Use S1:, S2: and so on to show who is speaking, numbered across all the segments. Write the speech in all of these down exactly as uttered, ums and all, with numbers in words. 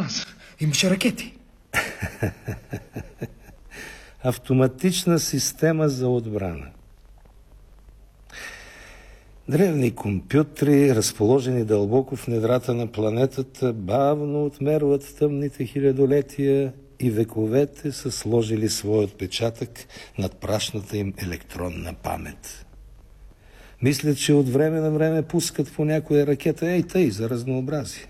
S1: Марс. Имаше ракети.
S2: Автоматична система за отбрана. Древни компютри, разположени дълбоко в недрата на планетата, бавно отмерват тъмните хилядолетия и вековете са сложили своя отпечатък над прашната им електронна памет. Мислят, че от време на време пускат по някоя ракета, ей тъй, за разнообразие.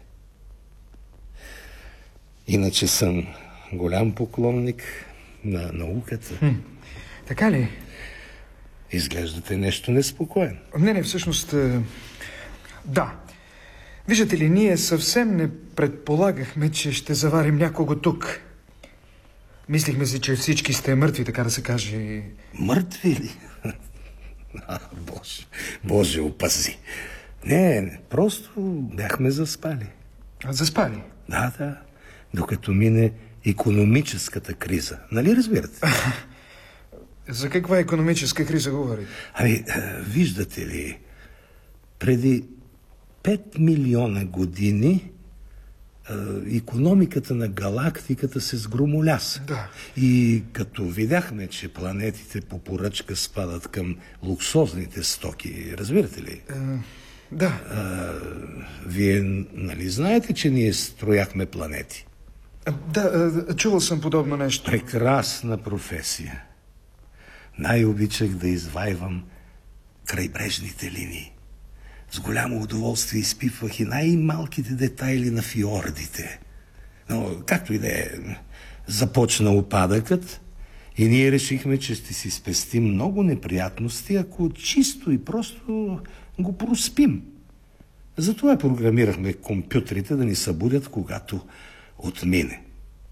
S2: Иначе съм голям поклонник на науката.
S1: Хм, така ли?
S2: Изглеждате нещо неспокоен.
S1: Не, не, всъщност... Да. Виждате ли, ние съвсем не предполагахме, че ще заварим някого тук. Мислихме си, че всички сте мъртви, така да се каже.
S2: Мъртви ли? А, Боже, Боже, опази. Не, не, просто бяхме заспали.
S1: А, заспали?
S2: Да, да. Докато мине икономическата криза. Нали разбирате?
S1: За каква икономическа криза говорите?
S2: Ами, виждате ли, преди пет милиона години икономиката на галактиката се сгромоляса.
S1: Да.
S2: И като видяхме, че планетите по поръчка спадат към луксозните стоки, разбирате ли?
S1: Е, да.
S2: А, вие нали знаете, че ние строяхме планети?
S1: А, да, чувал съм подобно нещо.
S2: Прекрасна професия. Най-обичах да извайвам крайбрежните линии. С голямо удоволствие изпипвах и най-малките детайли на фиордите. Но, както и да е, започна опадъкът и ние решихме, че ще си спестим много неприятности, ако чисто и просто го проспим. Затова програмирахме компютрите да ни събудят, когато отмине.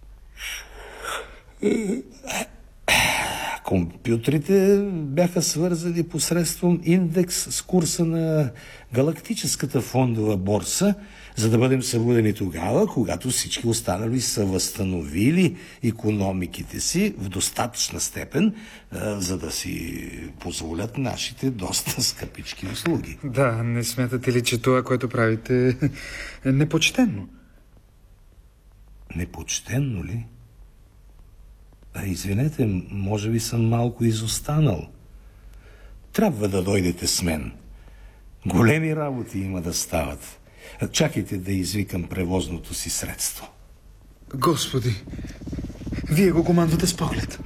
S2: Компютрите бяха свързани посредством индекс с курса на галактическата фондова борса, за да бъдем събудени тогава, когато всички останали са възстановили икономиките си в достатъчна степен, за да си позволят нашите доста скъпички услуги.
S1: Да, не смятате ли, че това, което правите, е непочтенно?
S2: Непочтенно ли? А, извинете, може би съм малко изостанал. Трябва да дойдете с мен. Големи работи има да стават. Чакайте да извикам превозното си средство.
S1: Господи, вие го командвате с поглед.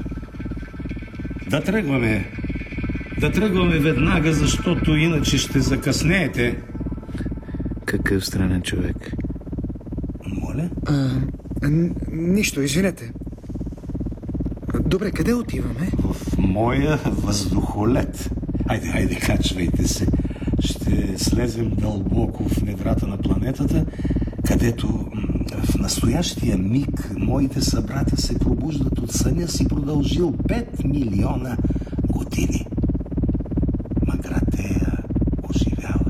S2: Да тръгваме. Да тръгваме веднага, защото иначе ще закъснеете.
S1: Какъв странен човек.
S2: Моля?
S1: А, нищо, извинете. Добре, къде отиваме?
S2: В моя въздухолет. Хайде, хайде, качвайте се. Ще слезем дълбоко в недрата на планетата, където в настоящия миг моите събратя се пробуждат от съня си, продължил пет милиона години. Магратея оживяла.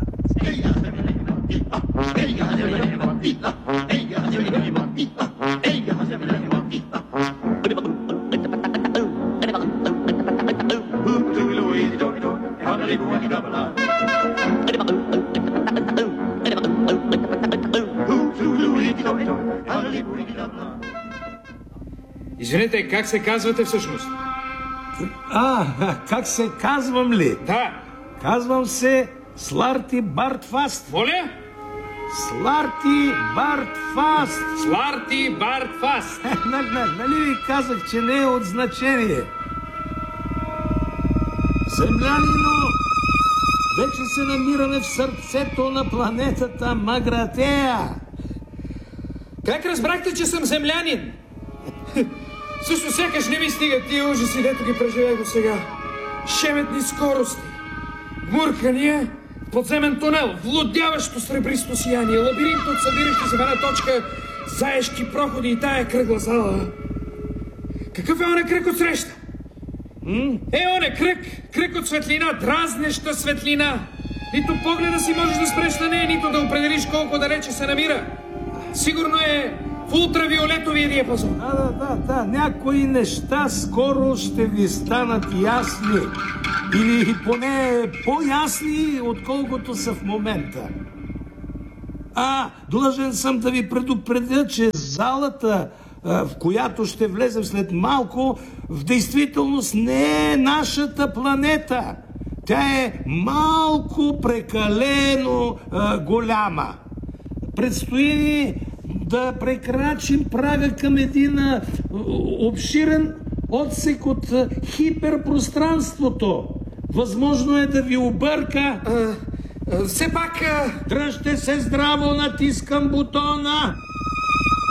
S1: Извинете, как се казвате всъщност?
S2: А, как се казвам ли?
S1: Да.
S2: Казвам се Сларти Бартфаст.
S1: Моля?
S2: Сларти Бартфаст.
S1: Сларти Бартфаст.
S2: Нали ви казах, че не е от значение? Землянино, вече се намираме в сърцето на планетата Магратея.
S1: Как разбрахте, че съм землянин? Също сякаш не ми стигат тия ужаси, дето ги преживях до сега. Шеметни скорости, гмуркания, подземен тунел, влудяващо сребристо сияние, лабиринт от събиращи се в една точка, заешки проходи и тая кръгла зала. Какъв е оня кръг от среща? М? Е, оня кръг, кръг от светлина, дразнеща светлина. Нито погледа си можеш да спреш на нея, нито да определиш колко далече се намира. Сигурно е в ултравиолетовия диапазон.
S2: Да, да, да, да. Някои неща скоро ще ви станат ясни. Или поне по-ясни, отколкото са в момента. А, длъжен съм да ви предупредя, че залата, в която ще влезем след малко, в действителност не е нашата планета. Тя е малко прекалено а, голяма. Предстои ни да прекрачим прага към един а, обширен отсек от а, хиперпространството. Възможно е да ви обърка.
S1: А, а, все пак... А...
S2: Дръжте се здраво, натискам бутона.